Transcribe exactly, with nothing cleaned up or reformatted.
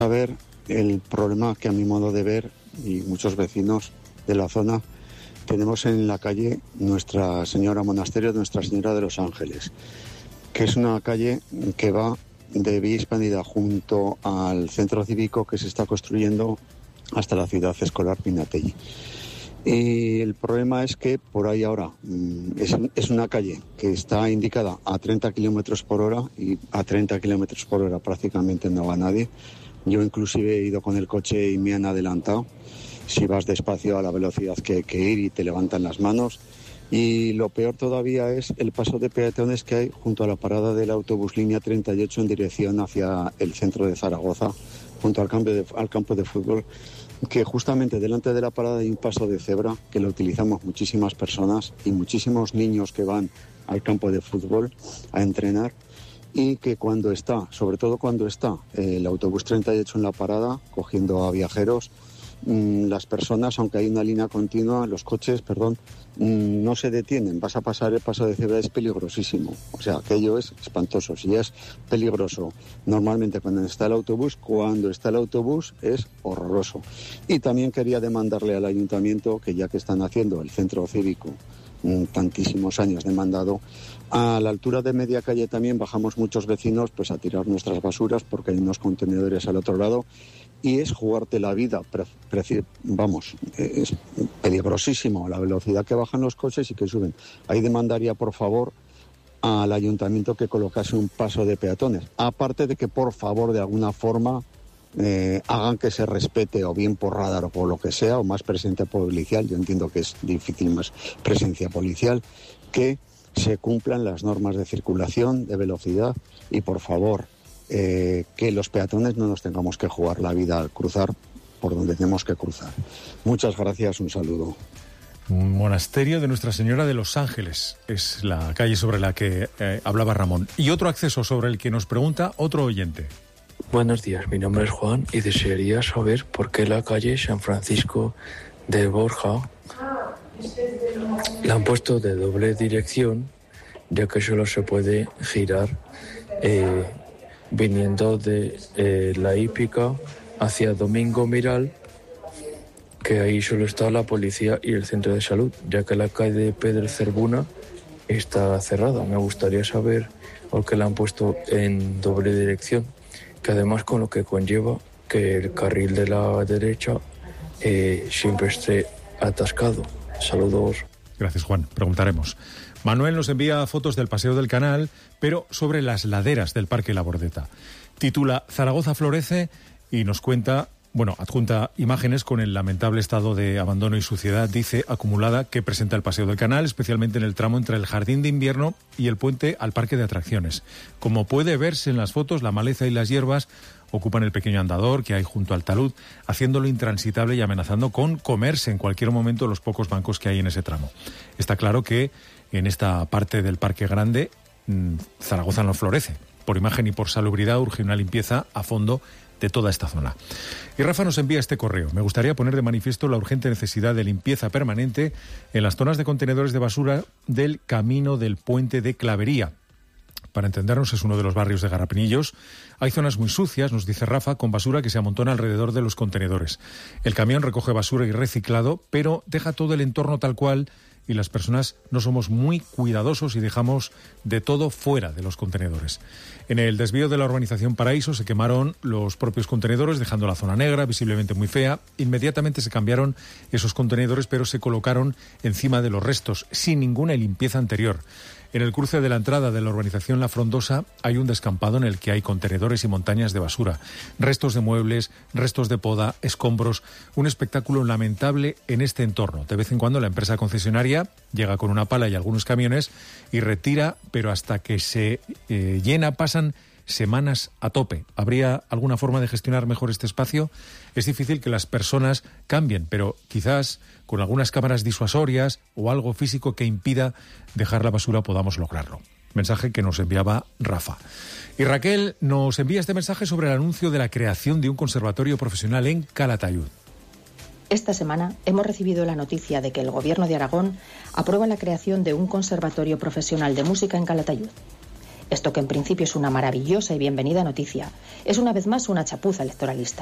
A ver, el problema que a mi modo de ver y muchos vecinos de la zona tenemos en la calle Nuestra Señora Monasterio, Nuestra Señora de los Ángeles, que es una calle que va de vía Hispanidad junto al centro cívico que se está construyendo hasta la ciudad escolar Pinatelli. Y el problema es que por ahí ahora es, es una calle que está indicada a treinta kilómetros por hora y a treinta kilómetros por hora prácticamente no va nadie. Yo inclusive he ido con el coche y me han adelantado. Si vas despacio a la velocidad que hay que ir y te levantan las manos. Y lo peor todavía es el paso de peatones que hay junto a la parada del autobús línea treinta y ocho en dirección hacia el centro de Zaragoza, junto al campo de, al campo de fútbol, que justamente delante de la parada hay un paso de cebra que lo utilizamos muchísimas personas y muchísimos niños que van al campo de fútbol a entrenar, y que cuando está, sobre todo cuando está el autobús treinta y ocho en la parada cogiendo a viajeros, las personas, aunque hay una línea continua, los coches, perdón, no se detienen. Vas a pasar el paso de cebra, es peligrosísimo. O sea, aquello es espantoso. Si es peligroso normalmente cuando está el autobús, cuando está el autobús es horroroso. Y también quería demandarle al ayuntamiento que, ya que están haciendo el centro cívico tantísimos años demandado, a la altura de media calle también bajamos muchos vecinos pues a tirar nuestras basuras porque hay unos contenedores al otro lado y es jugarte la vida, pre- pre- vamos, es peligrosísimo la velocidad que bajan los coches y que suben. Ahí demandaría por favor al ayuntamiento que colocase un paso de peatones, aparte de que por favor de alguna forma Eh, hagan que se respete, o bien por radar o por lo que sea, o más presencia policial. Yo entiendo que es difícil más presencia policial, que se cumplan las normas de circulación, de velocidad y por favor eh, que los peatones no nos tengamos que jugar la vida al cruzar por donde tenemos que cruzar. Muchas gracias, un saludo. Monasterio de Nuestra Señora de los Ángeles es la calle sobre la que eh, hablaba Ramón. Y otro acceso sobre el que nos pregunta otro oyente. Buenos días, mi nombre es Juan y desearía saber por qué la calle San Francisco de Borja la han puesto de doble dirección, ya que solo se puede girar eh, viniendo de eh, la hípica hacia Domingo Miral, que ahí solo está la policía y el centro de salud, ya que la calle Pedro Cervuna está cerrada. Me gustaría saber por qué la han puesto en doble dirección, que además con lo que conlleva que el carril de la derecha eh, siempre esté atascado. Saludos. Gracias, Juan. Preguntaremos. Manuel nos envía fotos del Paseo del Canal, pero sobre las laderas del Parque La Bordeta. Titula Zaragoza florece y nos cuenta, bueno, adjunta imágenes con el lamentable estado de abandono y suciedad, dice, acumulada que presenta el Paseo del Canal, especialmente en el tramo entre el Jardín de Invierno y el puente al Parque de Atracciones. Como puede verse en las fotos, la maleza y las hierbas ocupan el pequeño andador que hay junto al talud, haciéndolo intransitable y amenazando con comerse en cualquier momento los pocos bancos que hay en ese tramo. Está claro que en esta parte del Parque Grande Zaragoza no florece. Por imagen y por salubridad urge una limpieza a fondo de toda esta zona. Y Rafa nos envía este correo. Me gustaría poner de manifiesto la urgente necesidad de limpieza permanente en las zonas de contenedores de basura del Camino del Puente de Clavería. Para entendernos, es uno de los barrios de Garrapinillos. Hay zonas muy sucias, nos dice Rafa, con basura que se amontona alrededor de los contenedores. El camión recoge basura y reciclado, pero deja todo el entorno tal cual y las personas no somos muy cuidadosos y dejamos de todo fuera de los contenedores. En el desvío de la urbanización Paraíso se quemaron los propios contenedores, dejando la zona negra, visiblemente muy fea. Inmediatamente se cambiaron esos contenedores, pero se colocaron encima de los restos, sin ninguna limpieza anterior. En el cruce de la entrada de la urbanización La Frondosa hay un descampado en el que hay contenedores y montañas de basura, restos de muebles, restos de poda, escombros, un espectáculo lamentable en este entorno. De vez en cuando la empresa concesionaria llega con una pala y algunos camiones y retira, pero hasta que se eh, llena pasan semanas a tope. ¿Habría alguna forma de gestionar mejor este espacio? Es difícil que las personas cambien, pero quizás con algunas cámaras disuasorias o algo físico que impida dejar la basura podamos lograrlo. Mensaje que nos enviaba Rafa. Y Raquel nos envía este mensaje sobre el anuncio de la creación de un conservatorio profesional en Calatayud. Esta semana hemos recibido la noticia de que el Gobierno de Aragón aprueba la creación de un conservatorio profesional de música en Calatayud. Esto, que en principio es una maravillosa y bienvenida noticia, es una vez más una chapuza electoralista.